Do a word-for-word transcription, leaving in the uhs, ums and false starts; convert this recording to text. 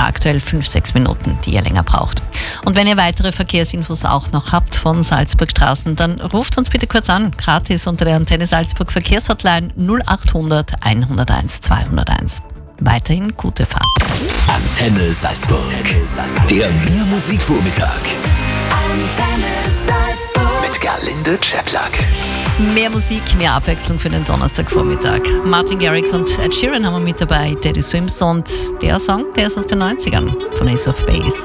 aktuell fünf, sechs Minuten, die ihr länger braucht. Und wenn ihr weitere Verkehrsinfos auch noch habt von Salzburgstraßen, dann ruft uns bitte kurz an, gratis unter der Antenne Salzburg Verkehrshotline null acht hundert, hunderteins, zweihunderteins. Weiterhin gute Fahrt. Antenne Salzburg. Der Mehr-Musik-Vormittag. Antenne Salzburg. Mit Gerlinde Czeplak. Mehr Musik, mehr Abwechslung für den Donnerstagvormittag. Martin Garrix und Ed Sheeran haben wir mit dabei, Teddy Swims, und der Song, der ist aus den neunzigern von Ace of Base.